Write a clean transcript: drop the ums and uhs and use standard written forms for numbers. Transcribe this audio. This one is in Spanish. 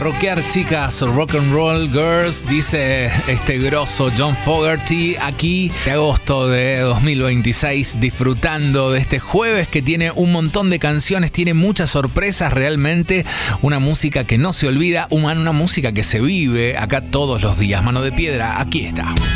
rockear, chicas, rock and roll girls, dice este grosso John Fogerty, aquí de agosto de 2026, disfrutando de este jueves que tiene un montón de canciones, tiene muchas sorpresas, realmente una música que no se olvida, una música que se vive acá todos los días. Mano de Piedra, aquí está.